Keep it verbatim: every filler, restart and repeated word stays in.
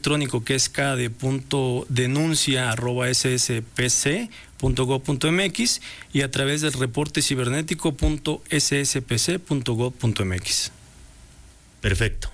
electrónico que es cade punto denuncia arroba s s p c punto gob punto m x y a través del reporte cibernético punto s s p c punto gob punto m x. Perfecto.